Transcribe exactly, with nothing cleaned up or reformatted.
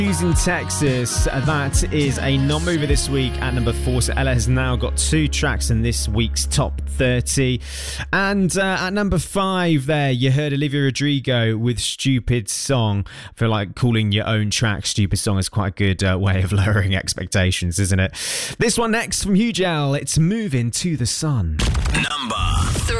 News in Texas, that is a non-mover this week at number four. So Ella has now got two tracks in this week's top thirty. And uh, at number five there, you heard Olivia Rodrigo with Stupid Song. I feel like calling your own track Stupid Song is quite a good uh, way of lowering expectations, isn't it? This one next from Hugel, it's Moving to the Sun. Number three.